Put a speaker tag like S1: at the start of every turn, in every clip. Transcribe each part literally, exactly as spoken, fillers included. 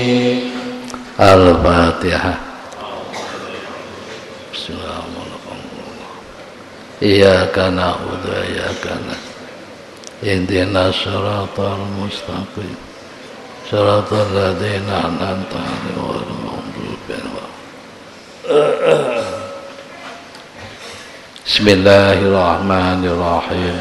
S1: Al-Fatihah. Bismillahirrahmanirrahim. Iyyaka na'budu wa iyyaka nasta'in. Ihdinas siratal mustaqim. Siratal ladzina an'amta 'alaihim ghairil maghdubi 'alaihim. Bismillahirrahmanirrahim.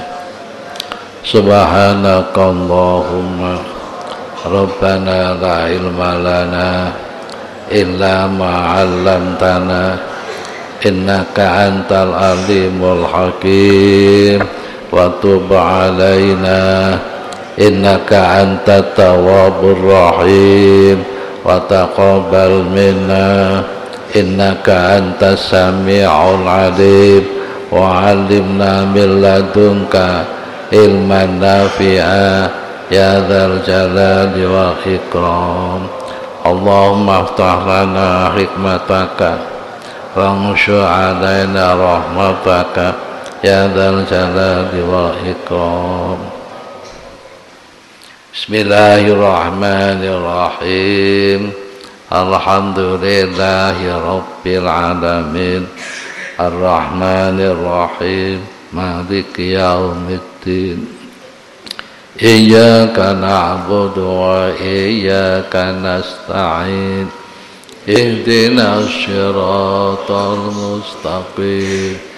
S1: Subhanakallahumma Rabbana la ilma lana illa ma 'allamtana innaka antal alimul hakim wa tub 'alaina innaka antat tawwabur rahim wa taqabbal minna innaka antas sami'ul 'alim wa 'allimna min ladunka ilman nafi'a ya dzal jalali wal ikram. Allahumma aftah lana hikmataka wansur alaina rahmataka ya dzal jalali wal ikram. Bismillahirrahmanirrahim. Alhamdulillahi rabbil alamin arrahmanirrahim maliki yaumiddin. Iyyaka na'budu wa iyyaka nasta'in. Ihdinas siratal mustaqim.